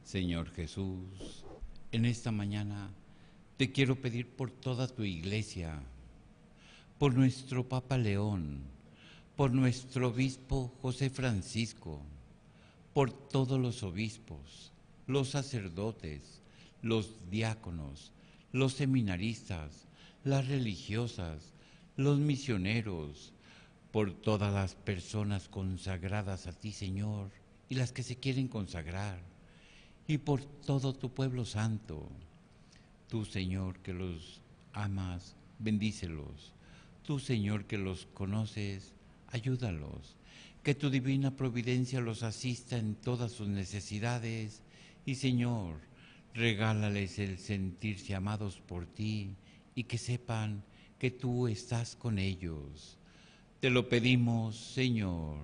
Señor Jesús, en esta mañana te quiero pedir por toda tu iglesia, por nuestro Papa León, por nuestro obispo José Francisco, por todos los obispos, los sacerdotes, los diáconos, los seminaristas, las religiosas, los misioneros, por todas las personas consagradas a ti, Señor, y las que se quieren consagrar, y por todo tu pueblo santo. Tú, Señor, que los amas, bendícelos. Tú, Señor, que los conoces, ayúdalos. Que tu divina providencia los asista en todas sus necesidades. Y, Señor, regálales el sentirse amados por ti y que sepan que tú estás con ellos. Te lo pedimos, Señor.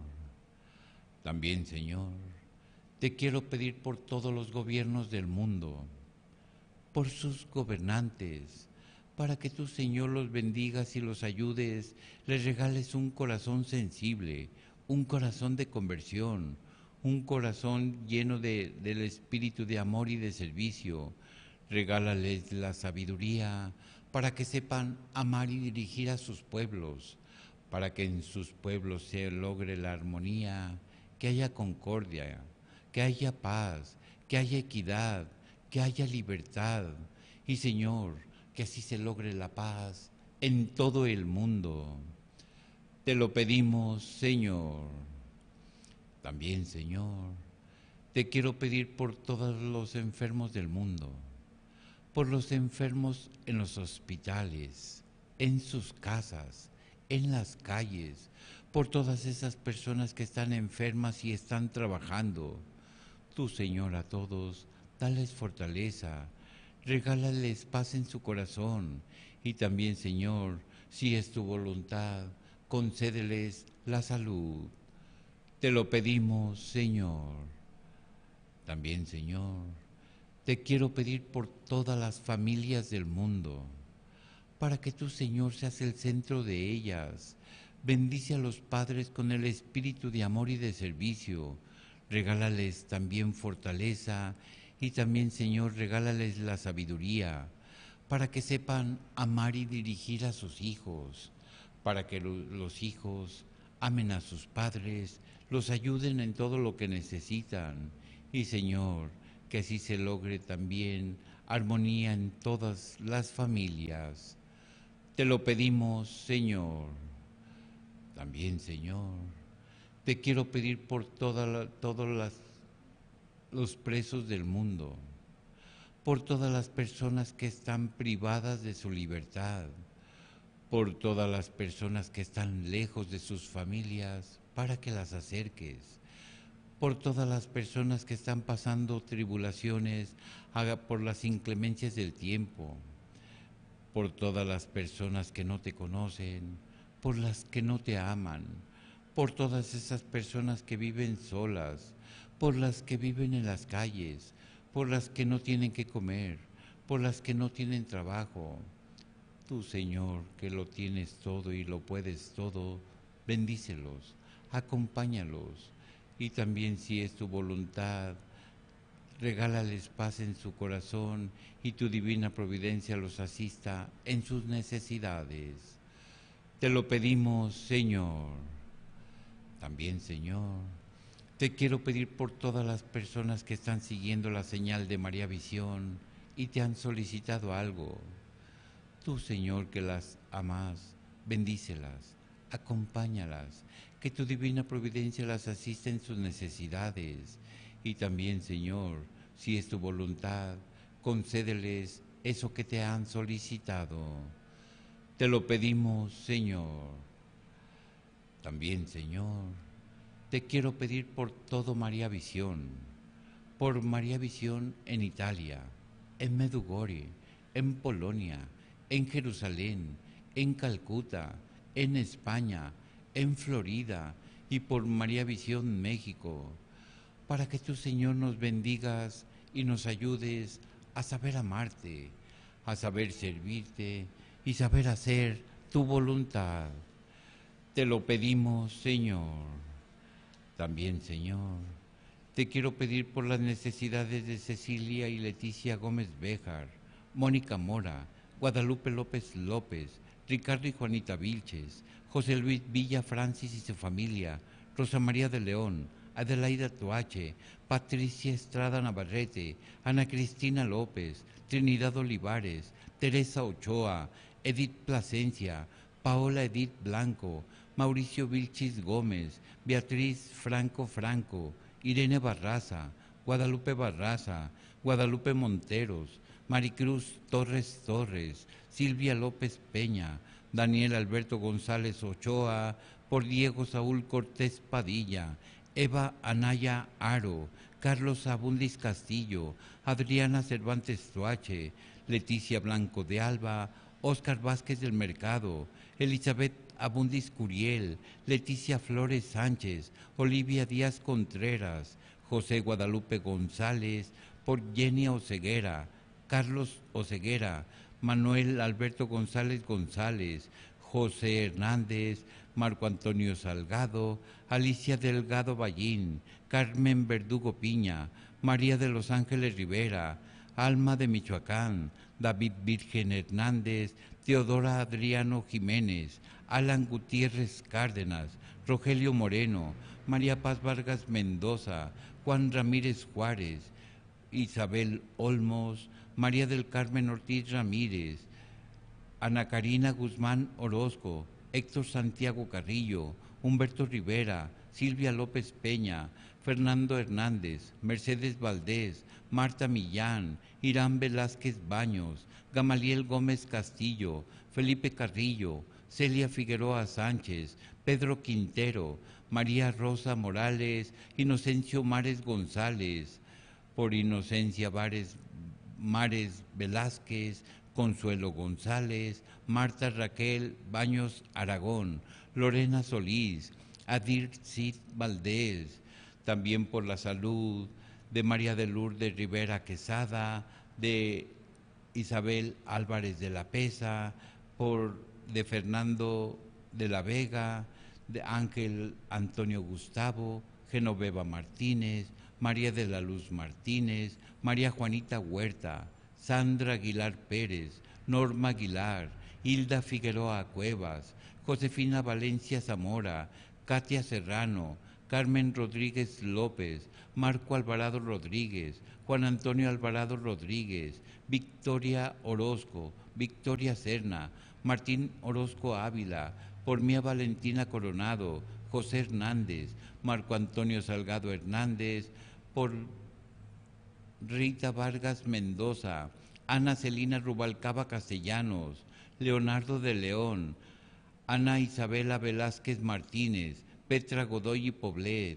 También, Señor, te quiero pedir por todos los gobiernos del mundo, por sus gobernantes, para que tú, Señor, los bendigas y los ayudes, les regales un corazón sensible, un corazón de conversión, un corazón lleno del espíritu de amor y de servicio. Regálales la sabiduría para que sepan amar y dirigir a sus pueblos, para que en sus pueblos se logre la armonía, que haya concordia, que haya paz, que haya equidad, que haya libertad. Y, Señor, que así se logre la paz en todo el mundo. Te lo pedimos, Señor. También, Señor, te quiero pedir por todos los enfermos del mundo, por los enfermos en los hospitales, en sus casas, en las calles, por todas esas personas que están enfermas y están trabajando. Tú, Señor, a todos, dales fortaleza, regálales paz en su corazón y también, Señor, si es tu voluntad, concédeles la salud. Te lo pedimos, Señor. También, Señor, te quiero pedir por todas las familias del mundo, para que tú, Señor, seas el centro de ellas. Bendice a los padres con el espíritu de amor y de servicio. Regálales también fortaleza y también, Señor, regálales la sabiduría para que sepan amar y dirigir a sus hijos, para que los hijos amen a sus padres, los ayuden en todo lo que necesitan. Y, Señor, que así se logre también armonía en todas las familias. Te lo pedimos, Señor. También, Señor, te quiero pedir por todos los presos del mundo, por todas las personas que están privadas de su libertad, por todas las personas que están lejos de sus familias, para que las acerques, por todas las personas que están pasando tribulaciones por las inclemencias del tiempo, por todas las personas que no te conocen, por las que no te aman, por todas esas personas que viven solas, por las que viven en las calles, por las que no tienen que comer, por las que no tienen trabajo. Tú, Señor, que lo tienes todo y lo puedes todo, bendícelos, acompáñalos y también, si es tu voluntad, regálales paz en su corazón y tu divina providencia los asista en sus necesidades. Te lo pedimos, Señor. También, Señor, te quiero pedir por todas las personas que están siguiendo la señal de María Visión y te han solicitado algo. Tú, Señor, que las amas, bendícelas, acompáñalas, que tu divina providencia las asista en sus necesidades. Y también, Señor, si es tu voluntad, concédeles eso que te han solicitado. Te lo pedimos, Señor. También, Señor, te quiero pedir por todo María Visión, por María Visión en Italia, en Medjugorje, en Polonia, en Jerusalén, en Calcuta, en España, en Florida y por María Visión México, para que tú, Señor, nos bendigas y nos ayudes a saber amarte, a saber servirte y saber hacer tu voluntad. Te lo pedimos, Señor. También, Señor, Te quiero pedir por las necesidades de Cecilia y Leticia Gómez Béjar, Mónica Mora, Guadalupe López López, Ricardo y Juanita Vilches, José Luis Villa Francis y su familia, Rosa María de León, Adelaida Toache, Patricia Estrada Navarrete, Ana Cristina López, Trinidad Olivares, Teresa Ochoa, Edith Plasencia, Paola Edith Blanco, Mauricio Vilchis Gómez, Beatriz Franco Franco, Irene Barraza, Guadalupe Barraza, Guadalupe Monteros, Maricruz Torres Torres, Silvia López Peña, Daniel Alberto González Ochoa, por Diego Saúl Cortés Padilla, Eva Anaya Aro, Carlos Abundis Castillo, Adriana Cervantes Toache, Leticia Blanco de Alba, Óscar Vázquez del Mercado, Elizabeth Abundis Curiel, Leticia Flores Sánchez, Olivia Díaz Contreras, José Guadalupe González, por Jenny Oceguera, Carlos Oceguera, Manuel Alberto González González, José Hernández, Marco Antonio Salgado, Alicia Delgado Ballín, Carmen Verdugo Piña, María de los Ángeles Rivera, Alma de Michoacán, David Virgen Hernández, Teodora Adriano Jiménez, Alan Gutiérrez Cárdenas, Rogelio Moreno, María Paz Vargas Mendoza, Juan Ramírez Juárez, Isabel Olmos, María del Carmen Ortiz Ramírez, Ana Karina Guzmán Orozco, Héctor Santiago Carrillo, Humberto Rivera, Silvia López Peña, Fernando Hernández, Mercedes Valdés, Marta Millán, Irán Velázquez Baños, Gamaliel Gómez Castillo, Felipe Carrillo, Celia Figueroa Sánchez, Pedro Quintero, María Rosa Morales, Inocencio Mares González, por Inocencia Mares Velázquez, Consuelo González, Marta Raquel Baños Aragón, Lorena Solís, Adir Cid Valdés, también por la salud de María de Lourdes Rivera Quesada, de Isabel Álvarez de la Pesa, de Fernando de la Vega, de Ángel Antonio Gustavo, Genoveva Martínez, María de la Luz Martínez, María Juanita Huerta, Sandra Aguilar Pérez, Norma Aguilar, Hilda Figueroa Cuevas, Josefina Valencia Zamora, Katia Serrano, Carmen Rodríguez López, Marco Alvarado Rodríguez, Juan Antonio Alvarado Rodríguez, Victoria Orozco, Victoria Serna, Martín Orozco Ávila, por Mía Valentina Coronado, José Hernández, Marco Antonio Salgado Hernández, por Rita Vargas Mendoza, Ana Celina Rubalcaba Castellanos, Leonardo de León, Ana Isabela Velázquez Martínez, Petra Godoy y Poblet,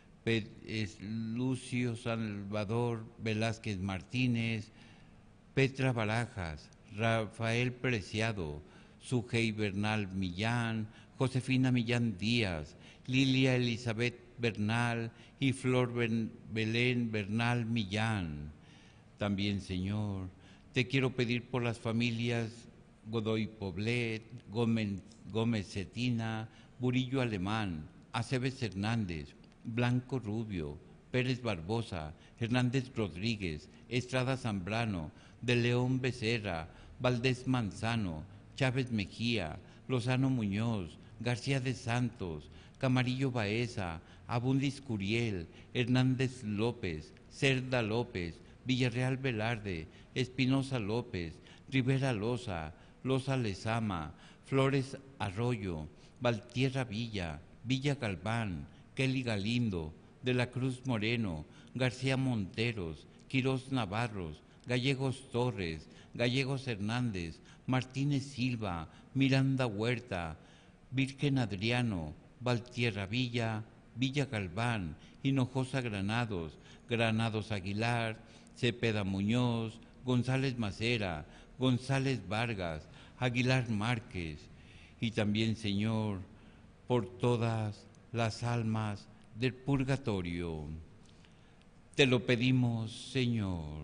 Lucio Salvador Velázquez Martínez, Petra Barajas, Rafael Preciado, Sujei Bernal Millán, Josefina Millán Díaz, Lilia Elizabeth Bernal y Flor Belén Bernal Millán. También, Señor, te quiero pedir por las familias Godoy Poblet, Gómez Cetina, Burillo Alemán, Aceves Hernández, Blanco Rubio, Pérez Barbosa, Hernández Rodríguez, Estrada Zambrano, de León Becerra, Valdés Manzano, Chávez Mejía, Lozano Muñoz, García de Santos, Camarillo Baeza, Abundis Curiel, Hernández López, Cerda López, Villarreal Velarde, Espinosa López, Rivera Loza, Loza Lezama, Flores Arroyo, Valtierra Villa, Villa Galván, Kelly Galindo, de la Cruz Moreno, García Monteros, Quirós Navarros, Gallegos Torres, Gallegos Hernández, Martínez Silva, Miranda Huerta, Virgen Adriano, Valtierra Villa, Villa Galván, Hinojosa Granados, Granados Aguilar, Cepeda Muñoz, González Macera, González Vargas, Aguilar Márquez, y también, Señor, por todas las almas del purgatorio. Te lo pedimos, Señor.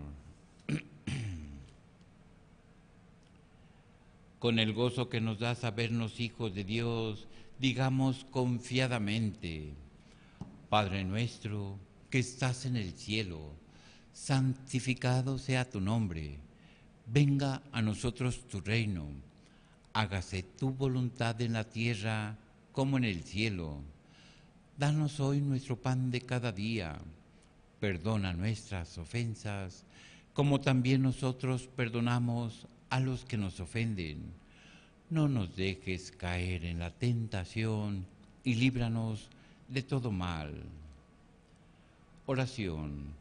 Con el gozo que nos da sabernos hijos de Dios, digamos confiadamente: Padre nuestro, que estás en el cielo, santificado sea tu nombre. Venga a nosotros tu reino. Hágase tu voluntad en la tierra como en el cielo. Danos hoy nuestro pan de cada día. Perdona nuestras ofensas, como también nosotros perdonamos a los que nos ofenden. No nos dejes caer en la tentación y líbranos de todo mal. Oración.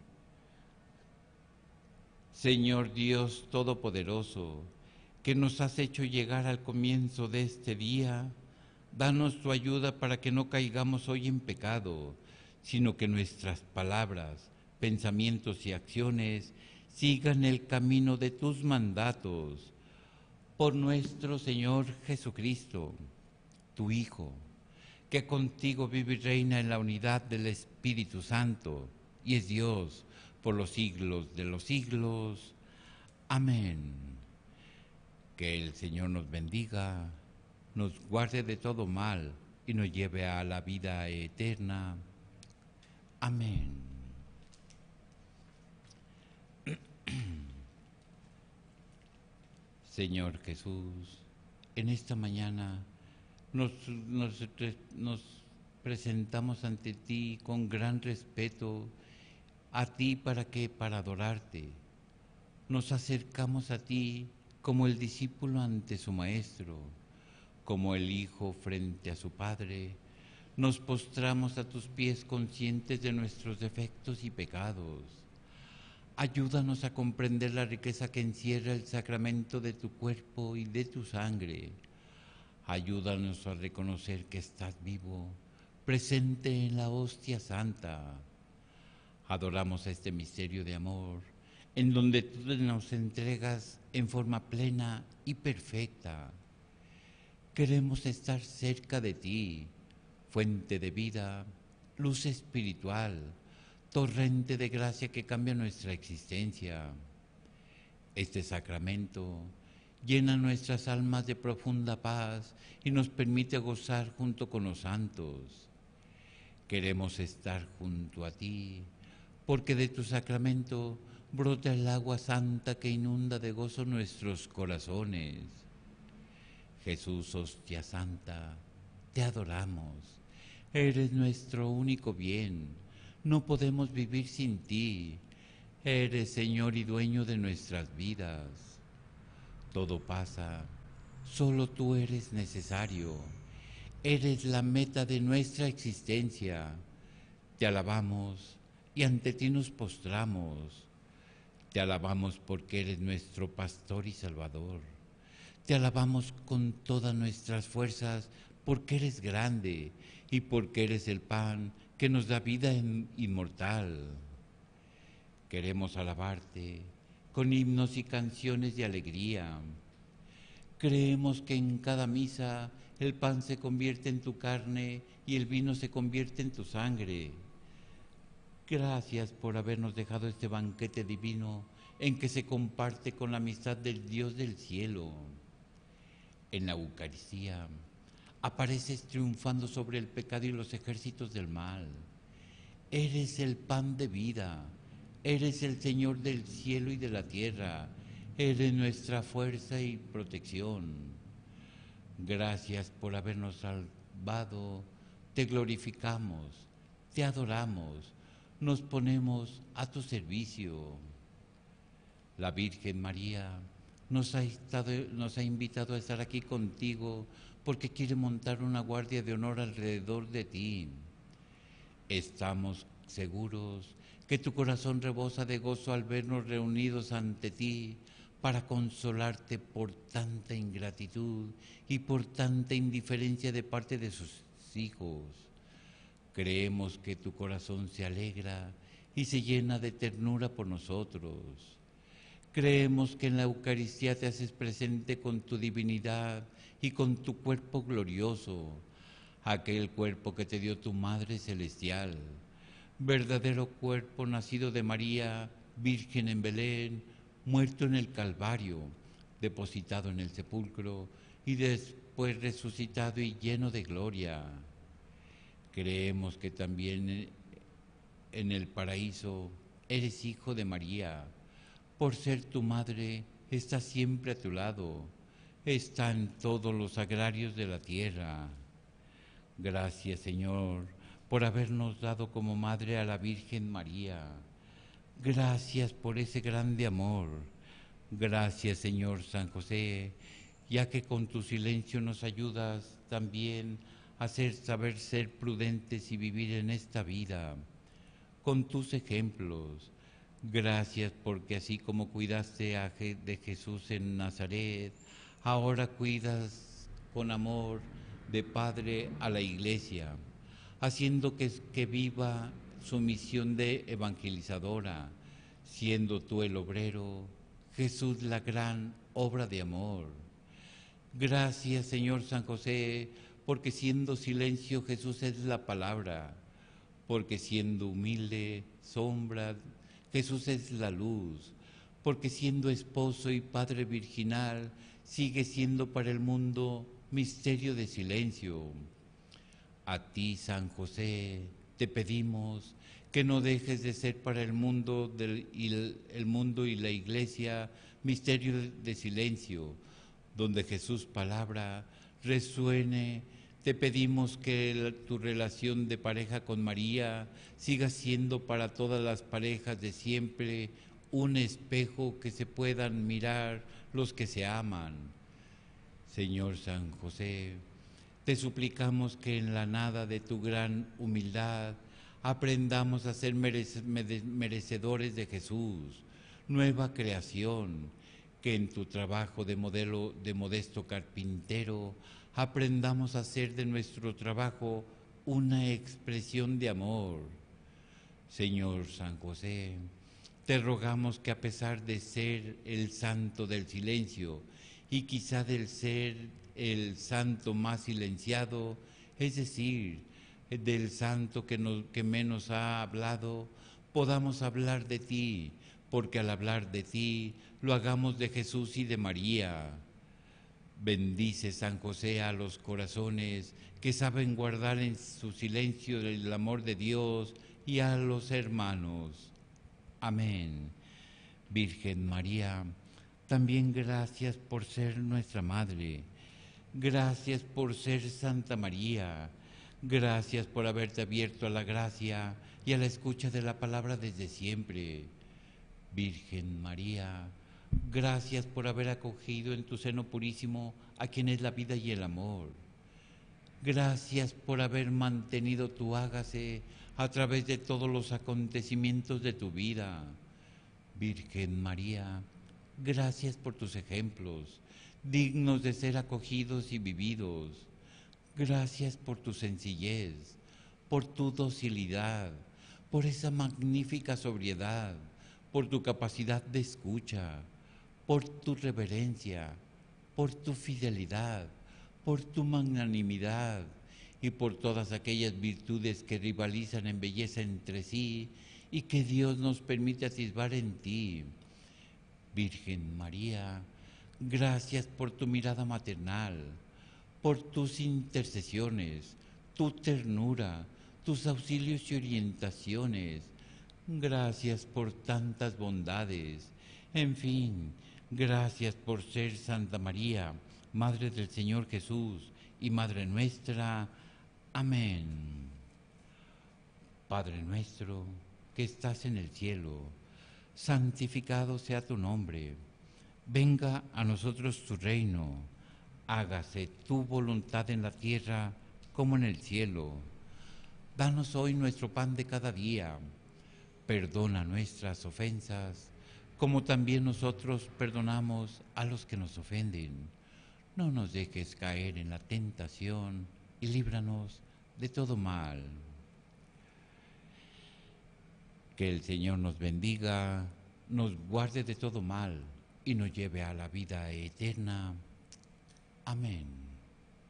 Señor Dios Todopoderoso, que nos has hecho llegar al comienzo de este día, danos tu ayuda para que no caigamos hoy en pecado, sino que nuestras palabras, pensamientos y acciones sigan el camino de tus mandatos. Por nuestro Señor Jesucristo, tu Hijo, que contigo vive y reina en la unidad del Espíritu Santo, y es Dios por los siglos de los siglos. Amén. Que el Señor nos bendiga, nos guarde de todo mal y nos lleve a la vida eterna. Amén. Señor Jesús, en esta mañana nos presentamos ante ti con gran respeto a ti para adorarte. Nos acercamos a ti como el discípulo ante su maestro, como el hijo frente a su padre. Nos postramos a tus pies conscientes de nuestros defectos y pecados. Ayúdanos a comprender la riqueza que encierra el sacramento de tu cuerpo y de tu sangre. Ayúdanos a reconocer que estás vivo, presente en la hostia santa. Adoramos este misterio de amor, en donde tú nos entregas en forma plena y perfecta. Queremos estar cerca de ti, fuente de vida, luz espiritual, torrente de gracia que cambia nuestra existencia. Este sacramento llena nuestras almas de profunda paz y nos permite gozar junto con los santos. Queremos estar junto a ti, porque de tu sacramento brota el agua santa que inunda de gozo nuestros corazones. Jesús, hostia santa, te adoramos. Eres nuestro único bien. No podemos vivir sin ti. Eres Señor y dueño de nuestras vidas. Todo pasa, solo tú eres necesario. Eres la meta de nuestra existencia. Te alabamos y ante ti nos postramos. Te alabamos porque eres nuestro pastor y salvador. Te alabamos con todas nuestras fuerzas porque eres grande y porque eres el pan que nos da vida inmortal. Queremos alabarte con himnos y canciones de alegría. Creemos que en cada misa el pan se convierte en tu carne y el vino se convierte en tu sangre. Gracias por habernos dejado este banquete divino en que se comparte con la amistad del Dios del cielo. En la Eucaristía apareces triunfando sobre el pecado y los ejércitos del mal. Eres el pan de vida, eres el Señor del cielo y de la tierra, eres nuestra fuerza y protección. Gracias por habernos salvado, te glorificamos, te adoramos, nos ponemos a tu servicio. La Virgen María nos ha invitado a estar aquí contigo porque quiere montar una guardia de honor alrededor de ti. Estamos seguros que tu corazón rebosa de gozo al vernos reunidos ante ti para consolarte por tanta ingratitud y por tanta indiferencia de parte de sus hijos. Creemos que tu corazón se alegra y se llena de ternura por nosotros. Creemos que en la Eucaristía te haces presente con tu divinidad y con tu cuerpo glorioso, aquel cuerpo que te dio tu Madre Celestial, verdadero cuerpo nacido de María, Virgen en Belén, muerto en el Calvario, depositado en el sepulcro y después resucitado y lleno de gloria. Creemos que también en el paraíso, eres hijo de María. Por ser tu madre, está siempre a tu lado, está en todos los agrarios de la tierra. Gracias, Señor, por habernos dado como madre a la Virgen María. Gracias por ese grande amor. Gracias, Señor San José, ya que con tu silencio nos ayudas también a saber ser prudentes y vivir en esta vida con tus ejemplos. Gracias porque así como cuidaste de Jesús en Nazaret, ahora cuidas con amor de Padre a la Iglesia, haciendo que viva su misión de evangelizadora, siendo tú el obrero, Jesús la gran obra de amor. Gracias, Señor San José, porque siendo silencio Jesús es la palabra, porque siendo humilde, sombra, Jesús es la luz, porque siendo esposo y padre virginal, sigue siendo para el mundo misterio de silencio. A ti, San José, te pedimos que no dejes de ser para el mundo, el mundo y la Iglesia misterio de silencio, donde Jesús palabra resuene. Te pedimos que tu relación de pareja con María siga siendo para todas las parejas de siempre un espejo que se puedan mirar los que se aman. Señor San José, te suplicamos que en la nada de tu gran humildad aprendamos a ser merecedores de Jesús, nueva creación, que en tu trabajo de modelo de modesto carpintero aprendamos a hacer de nuestro trabajo una expresión de amor. Señor San José, te rogamos que a pesar de ser el santo del silencio y quizá del ser el santo más silenciado, es decir, del santo que menos ha hablado, podamos hablar de ti, porque al hablar de ti lo hagamos de Jesús y de María. Bendice, San José, a los corazones que saben guardar en su silencio el amor de Dios y a los hermanos. Amén. Virgen María, también gracias por ser nuestra Madre. Gracias por ser Santa María. Gracias por haberte abierto a la gracia y a la escucha de la palabra desde siempre. Virgen María, gracias por haber acogido en tu seno purísimo a quien es la vida y el amor. Gracias por haber mantenido tu hágase a través de todos los acontecimientos de tu vida. Virgen María, gracias por tus ejemplos, dignos de ser acogidos y vividos. Gracias por tu sencillez, por tu docilidad, por esa magnífica sobriedad, por tu capacidad de escucha, por tu reverencia, por tu fidelidad, por tu magnanimidad y por todas aquellas virtudes que rivalizan en belleza entre sí y que Dios nos permite atisbar en ti. Virgen María, gracias por tu mirada maternal, por tus intercesiones, tu ternura, tus auxilios y orientaciones. Gracias por tantas bondades. En fin, gracias por ser Santa María, Madre del Señor Jesús y Madre nuestra. Amén. Padre nuestro, que estás en el cielo, santificado sea tu nombre. Venga a nosotros tu reino. Hágase tu voluntad en la tierra como en el cielo. Danos hoy nuestro pan de cada día. Perdona nuestras ofensas, como también nosotros perdonamos a los que nos ofenden. No nos dejes caer en la tentación y líbranos de todo mal. Que el Señor nos bendiga, nos guarde de todo mal y nos lleve a la vida eterna. Amén.